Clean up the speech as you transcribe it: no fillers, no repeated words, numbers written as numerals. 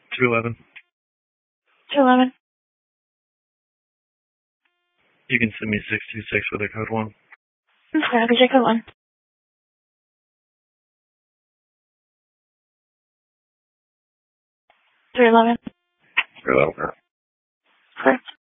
211. 211. You can send me 626 with a code 1. Okay, I'll be code 1. 311. 311. Correct.